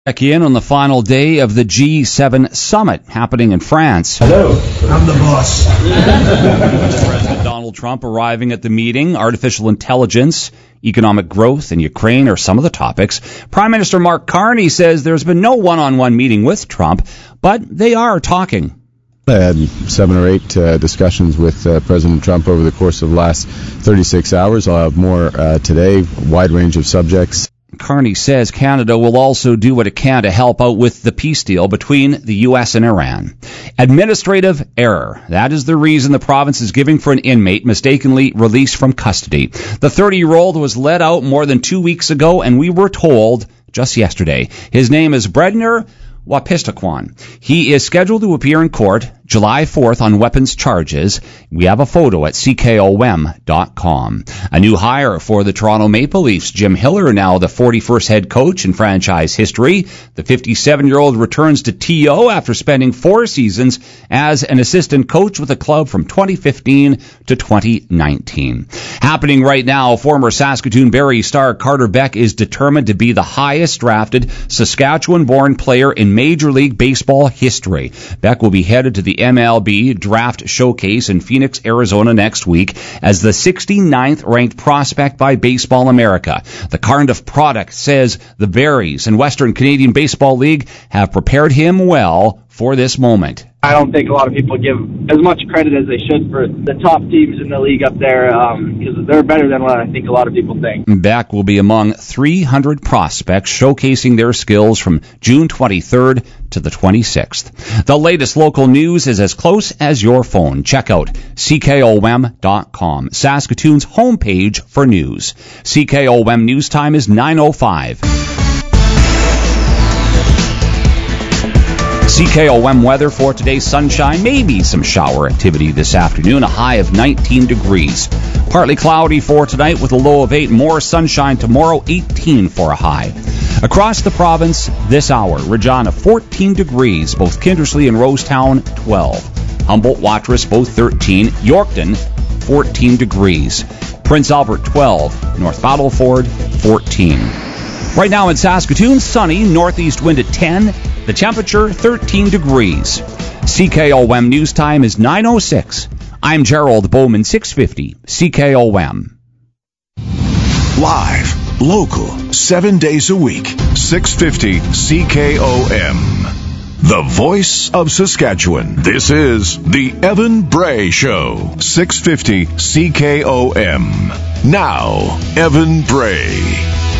Check in on the final day of the G7 summit happening in France. Hello, I'm the boss. President Donald Trump arriving at the meeting. Artificial intelligence, economic growth in Ukraine are some of the topics. Prime Minister Mark Carney says there's been no one-on-one meeting with Trump, but they are talking. I had 7 or 8 discussions with President Trump over the course of the last 36 hours. I'll have more today, wide range of subjects. Carney says Canada will also do what it can to help out with the peace deal between the U.S. and Iran. Administrative error. That is the reason the province is giving for an inmate mistakenly released from custody. The 30-year-old was let out more than 2 weeks ago, and we were told just yesterday. His name is Bredner Wapistakwan. He is scheduled to appear in court July 4th on weapons charges. We have a photo at CKOM.com. A new hire for the Toronto Maple Leafs. Jim Hiller, now the 41st head coach in franchise history. The 57-year-old returns to TO after spending 4 seasons as an assistant coach with the club from 2015 to 2019. Happening right now, former Saskatoon Barrie star Carter Beck is determined to be the highest drafted Saskatchewan-born player in Major League Baseball history. Beck will be headed to the MLB Draft Showcase in Phoenix, Arizona next week as the 69th ranked prospect by Baseball America. The Cardiff product says the Barries and Western Canadian Baseball League have prepared him well for this moment. I don't think a lot of people give as much credit as they should for the top teams in the league up there because they're better than what I think a lot of people think. Beck will be among 300 prospects showcasing their skills from June 23rd to the 26th. The latest local news is as close as your phone. Check out CKOM.com, Saskatoon's homepage for news. CKOM news time is 9:05. CKOM weather for today: sunshine, maybe some shower activity this afternoon, a high of 19 degrees. Partly cloudy for tonight with a low of 8, more sunshine tomorrow, 18 for a high. Across the province this hour, Regina 14 degrees, both Kindersley and Rosetown 12. Humboldt, Watrous both 13, Yorkton 14 degrees. Prince Albert 12, North Battleford 14. Right now in Saskatoon, sunny, northeast wind at 10. The temperature, 13 degrees. CKOM news time is 9:06. I'm Gerald Bowman, 650 CKOM. Live, local, 7 days a week, 650 CKOM. The voice of Saskatchewan. This is the Evan Bray Show, 650 CKOM. Now, Evan Bray.